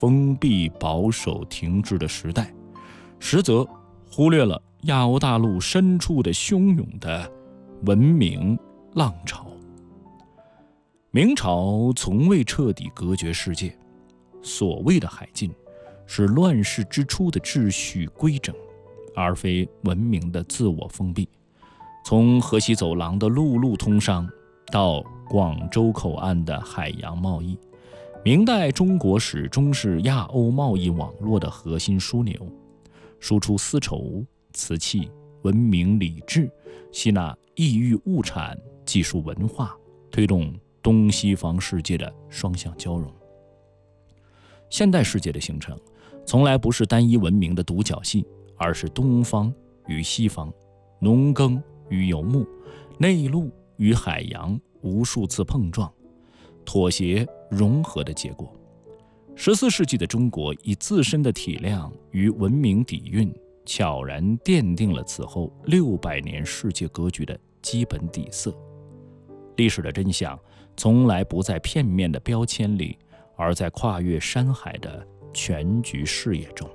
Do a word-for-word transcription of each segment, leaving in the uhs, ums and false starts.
封闭、保守、停滞的时代，实则忽略了亚欧大陆深处的汹涌的文明浪潮。明朝从未彻底隔绝世界，所谓的海禁是乱世之初的秩序规整，而非文明的自我封闭。从河西走廊的陆路通商到广州口岸的海洋贸易，明代中国始终是亚欧贸易网络的核心枢纽，输出丝绸、瓷器、文明礼制，吸纳异域物产、技术文化，推动东西方世界的双向交融。现代世界的形成从来不是单一文明的独角戏，而是东方与西方、农耕与游牧、内陆与海洋无数次碰撞、妥协融合的结果。十四世纪的中国以自身的体量与文明底蕴，悄然奠定了此后六百年世界格局的基本底色。历史的真相从来不在片面的标签里，而在跨越山海的全局视野中。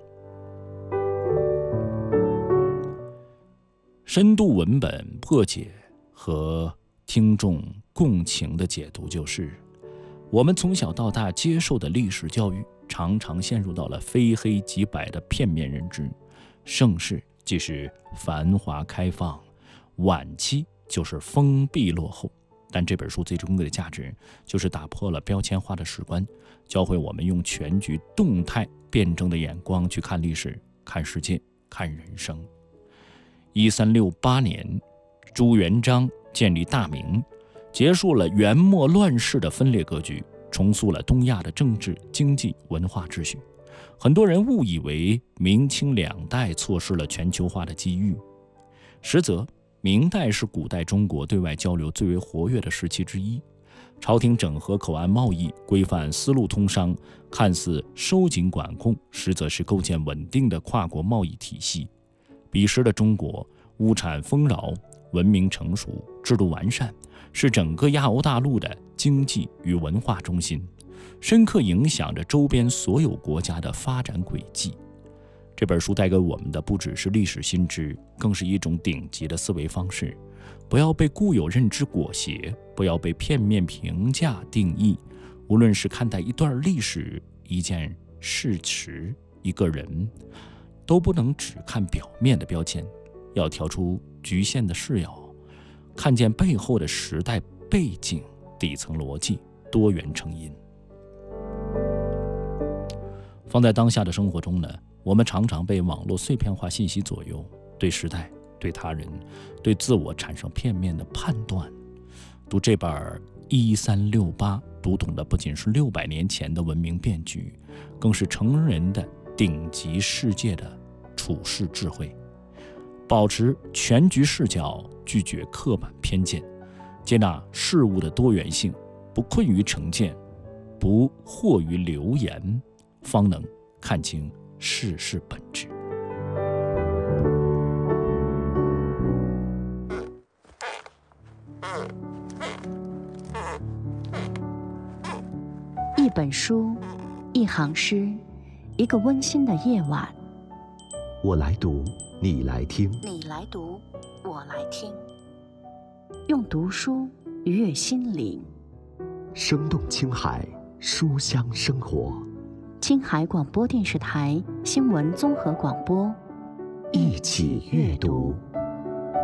深度文本破解和听众共情的解读就是，我们从小到大接受的历史教育常常陷入到了非黑即白的片面认知，盛世即是繁华开放，晚期就是封闭落后。但这本书最珍贵的价值就是打破了标签化的史观，教会我们用全局动态辩证的眼光去看历史、看世界、看人生。一三六八年，朱元璋建立大明，结束了元末乱世的分裂格局，重塑了东亚的政治、经济、文化秩序。很多人误以为明清两代错失了全球化的机遇，实则明代是古代中国对外交流最为活跃的时期之一。朝廷整合口岸贸易，规范丝路通商，看似收紧管控，实则是构建稳定的跨国贸易体系。彼时的中国物产丰饶，文明成熟，制度完善，是整个亚欧大陆的经济与文化中心，深刻影响着周边所有国家的发展轨迹。这本书带给我们的不只是历史新知，更是一种顶级的思维方式。不要被固有认知裹挟，不要被片面评价定义。无论是看待一段历史、一件事实、一个人，都不能只看表面的标签，要跳出局限的视野，看见背后的时代背景、底层逻辑、多元成因。放在当下的生活中呢，我们常常被网络碎片化信息左右，对时代、对他人、对自我产生片面的判断。读这本一三六八，读懂的不仅是六百年前的文明变局，更是成人的顶级世界的处世智慧。保持全局视角，拒绝刻板偏见，接纳事物的多元性，不困于成见，不惑于流言，方能看清世事本质。 一本书，一行诗，一个温馨的夜晚。 我来读，你来听。 你来读，我来听。用读书愉悦心灵。 生动青海，书香生活。 青海广播电视台新闻综合广播， 一起阅读。